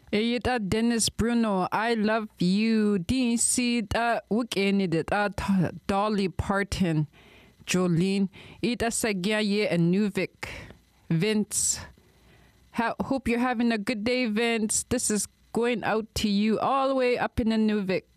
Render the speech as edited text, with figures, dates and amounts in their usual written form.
Eyita Dennis Bruno, I love you. DC ta weekend ta Dolly Parton, Jolene. Ita Sagyaye and Nuvik. Vince. Hope you're having a good day, Vince. This is going out to you all the way up in the Nuvik.